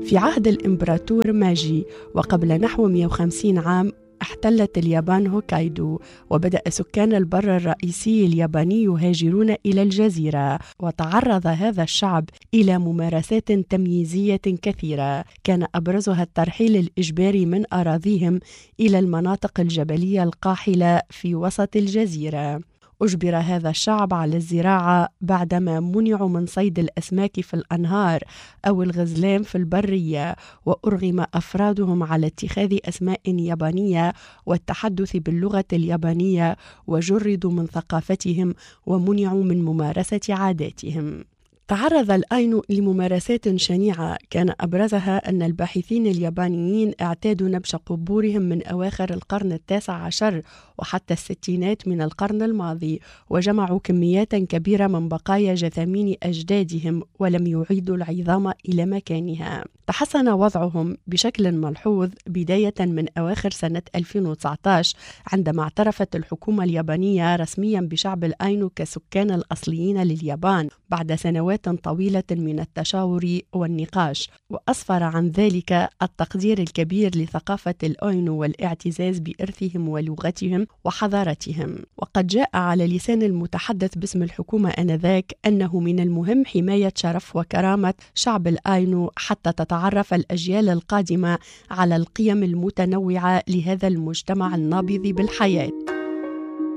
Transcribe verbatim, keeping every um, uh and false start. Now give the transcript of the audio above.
في عهد الإمبراطور ماجي وقبل نحو مئة وخمسين عام احتلت اليابان هوكايدو، وبدأ سكان البر الرئيسي الياباني يهاجرون إلى الجزيرة، وتعرض هذا الشعب إلى ممارسات تمييزية كثيرة كان أبرزها الترحيل الإجباري من أراضيهم إلى المناطق الجبلية القاحلة في وسط الجزيرة. أجبر هذا الشعب على الزراعة بعدما منعوا من صيد الأسماك في الأنهار أو الغزلان في البرية، وأرغم أفرادهم على اتخاذ أسماء يابانية والتحدث باللغة اليابانية، وجردوا من ثقافتهم ومنعوا من ممارسة عاداتهم. تعرض الأينو لممارسات شنيعة كان أبرزها أن الباحثين اليابانيين اعتادوا نبش قبورهم من أواخر القرن التاسع عشر وحتى الستينات من القرن الماضي، وجمعوا كميات كبيرة من بقايا جثامين أجدادهم ولم يعيدوا العظام إلى مكانها. تحسن وضعهم بشكل ملحوظ بداية من أواخر سنة ألفين وتسعة عشر عندما اعترفت الحكومة اليابانية رسميا بشعب الأينو كسكان الأصليين لليابان بعد سنوات طويلة من التشاور والنقاش، وأسفر عن ذلك التقدير الكبير لثقافة الأينو والاعتزاز بإرثهم ولغتهم وحضارتهم. وقد جاء على لسان المتحدث باسم الحكومة آنذاك أنه من المهم حماية شرف وكرامة شعب الأينو حتى تتعرف الأجيال القادمة على القيم المتنوعة لهذا المجتمع النابض بالحياة.